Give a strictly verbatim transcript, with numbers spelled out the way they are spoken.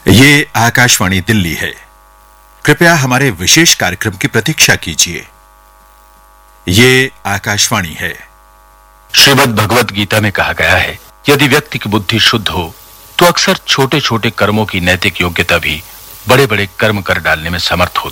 ये आकाशवाणी दिल्ली है। कृपया हमारे विशेष कार्यक्रम की प्रतीक्षा कीजिए। ये आकाशवाणी है। श्रीमद् भगवत गीता में कहा गया है, यदि व्यक्ति की बुद्धि शुद्ध हो तो अक्सर छोटे छोटे कर्मों की नैतिक योग्यता भी बड़े बड़े कर्म कर डालने में समर्थ होती है।